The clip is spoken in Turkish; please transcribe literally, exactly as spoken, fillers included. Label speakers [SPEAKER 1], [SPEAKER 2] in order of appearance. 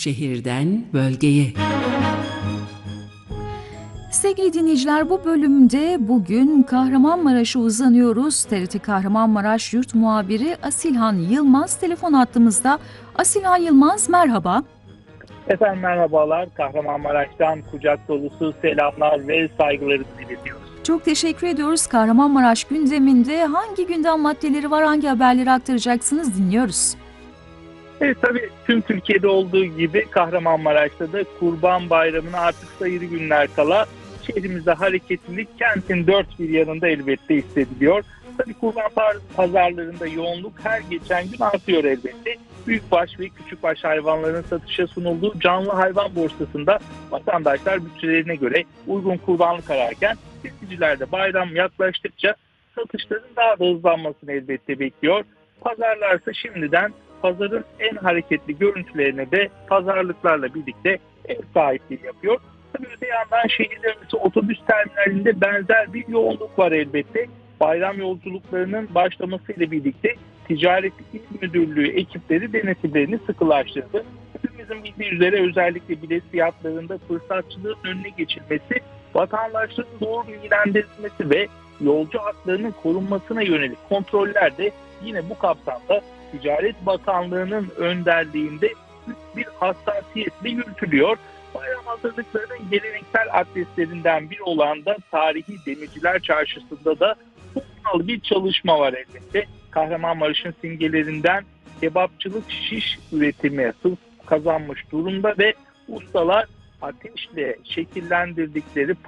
[SPEAKER 1] Şehirden bölgeye.
[SPEAKER 2] Sevgili dinleyiciler, bu bölümde bugün Kahramanmaraş'a uzanıyoruz. T R T Kahramanmaraş Yurt Muhabiri Asilhan Yılmaz telefon hattımızda. Asilhan Yılmaz, merhaba.
[SPEAKER 3] Efendim merhabalar. Kahramanmaraş'tan kucak dolusu selamlar ve saygılarımızı iletiyoruz.
[SPEAKER 2] Çok teşekkür ediyoruz. Kahramanmaraş gündeminde hangi gündem maddeleri var, hangi haberleri aktaracaksınız, dinliyoruz.
[SPEAKER 3] Evet, tabii tüm Türkiye'de olduğu gibi Kahramanmaraş'ta da Kurban Bayramı'na artık sayılı günler kala şehrimizde hareketlilik kentin dört bir yanında elbette hissediliyor. Tabii kurban pazarlarında yoğunluk her geçen gün artıyor elbette. Büyükbaş ve küçükbaş hayvanların satışa sunulduğu canlı hayvan borsasında vatandaşlar bütçelerine göre uygun kurbanlık ararken kesiciler de bayram yaklaştıkça satışların daha da hızlanmasını elbette bekliyor. Pazarlarsa şimdiden pazarın en hareketli görüntülerine de pazarlıklarla birlikte ev sahipliği yapıyor. Tabii öte yandan şehirler arası otobüs terminalinde benzer bir yoğunluk var elbette. Bayram yolculuklarının başlamasıyla birlikte Ticaret İl Müdürlüğü ekipleri denetimlerini sıkılaştırdı. Hepimizin bildiği üzere özellikle bilet fiyatlarında fırsatçılığın önüne geçilmesi, vatandaşların doğru bilgilendirilmesi ve yolcu haklarının korunmasına yönelik kontroller de yine bu kapsamda Ticaret Bakanlığı'nın önderliğinde bir hassasiyetle yürütülüyor. Bayram hazırlıklarının geleneksel adreslerinden biri olan da tarihi Demirciler Çarşısı'nda da kurumsal bir çalışma var elbette. Kahramanmaraş'ın simgelerinden kebapçılık şiş üretimi hız kazanmış durumda ve ustalar ateşle şekillendirdikleri